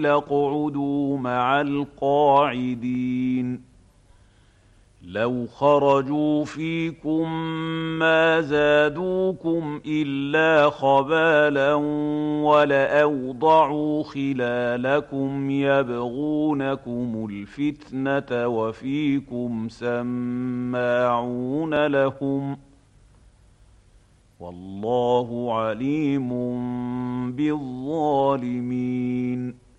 اقْعُدُوا مَعَ الْقَاعِدِينَ لَوْ خَرَجُوا فِيكُم مَّا زَادُوكُمْ إِلَّا خَبَالًا وَلَأَوْضَعُوا خِلَالَكُمْ يَبْغُونَكُمُ الْفِتْنَةَ وَفِيكُمْ سَمَّاعُونَ لَهُمْ ۗ وَاللَّهُ عَلِيمٌ بِالظَّالِمِينَ